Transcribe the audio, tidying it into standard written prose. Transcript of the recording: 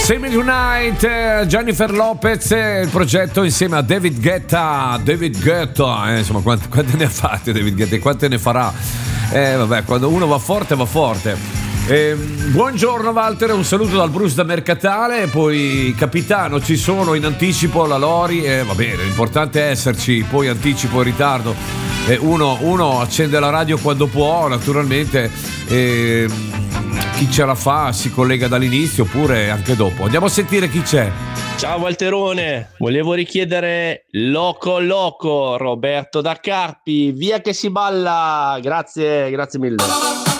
Semi Tonight, Jennifer Lopez, il progetto insieme a David Guetta. Insomma, quante ne ha fatte David Guetta e quante ne farà? Vabbè, quando uno va forte, va forte. Buongiorno Walter, un saluto dal Bruce da Mercatale. Poi capitano, ci sono in anticipo la Lori, va bene, l'importante è esserci, poi anticipo e ritardo. Uno accende la radio quando può, naturalmente. Chi ce la fa si collega dall'inizio oppure anche dopo. Andiamo a sentire chi c'è. Ciao Walterone, volevo richiedere Loco Loco, Roberto da Carpi, via che si balla, grazie mille.